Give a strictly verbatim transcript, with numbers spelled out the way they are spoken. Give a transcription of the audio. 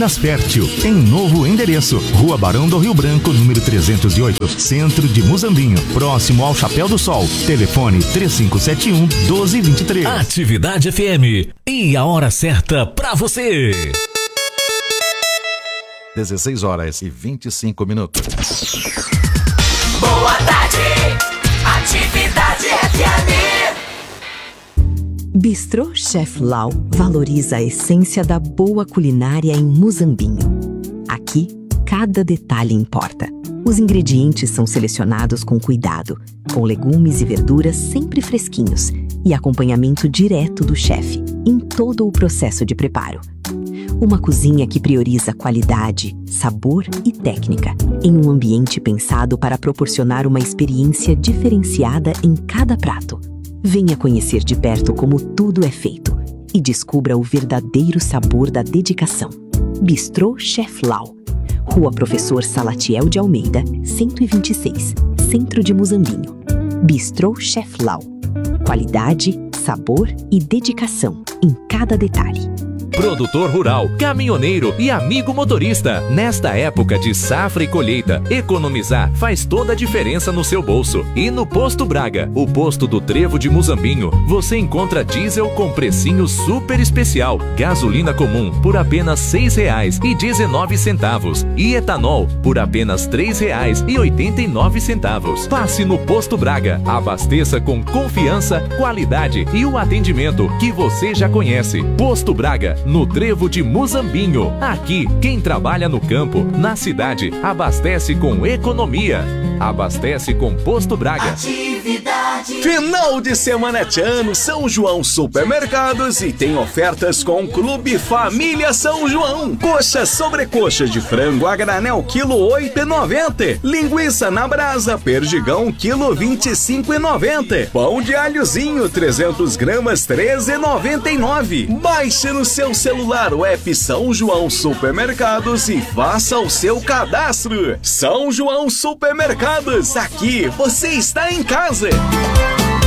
Minas Fértil, em novo endereço, Rua Barão do Rio Branco, número trezentos e oito, Centro de Muzambinho, próximo ao Chapéu do Sol. Telefone três cinco sete um, um dois dois três. Atividade F M e a hora certa pra você. dezesseis horas e vinte e cinco minutos. Boa tarde, Atividade F M. Bistrô Chef Lau valoriza a essência da boa culinária em Muzambinho. Aqui, cada detalhe importa. Os ingredientes são selecionados com cuidado, com legumes e verduras sempre fresquinhos e acompanhamento direto do chefe em todo o processo de preparo. Uma cozinha que prioriza qualidade, sabor e técnica, em um ambiente pensado para proporcionar uma experiência diferenciada em cada prato. Venha conhecer de perto como tudo é feito e descubra o verdadeiro sabor da dedicação. Bistrô Chef Lau, Rua Professor Salatiel de Almeida, cento e vinte e seis, Centro de Muzambinho. Bistrô Chef Lau. Qualidade, sabor e dedicação em cada detalhe. Produtor rural, caminhoneiro e amigo motorista. Nesta época de safra e colheita, economizar faz toda a diferença no seu bolso. E no Posto Braga, o posto do Trevo de Muzambinho, você encontra diesel com precinho super especial. Gasolina comum por apenas seis reais e dezenove centavos. E etanol por apenas três reais e oitenta e nove centavos. Passe no Posto Braga, abasteça com confiança, qualidade e o atendimento que você já conhece. Posto Braga, no Trevo de Muzambinho. Aqui, quem trabalha no campo, na cidade, abastece com economia. Abastece com Posto Braga. Atividade. Final de semana Tchan, São João Supermercados e tem ofertas com o Clube Família São João. Coxa sobrecoxa de frango a granel, quilo oito e noventa. Linguiça na brasa, perdigão, quilo vinte e cinco e noventa. Pão de alhozinho, trezentos gramas, treze e noventa e nove. Baixe no seu celular o app São João Supermercados e faça o seu cadastro. São João Supermercados, aqui você está em casa.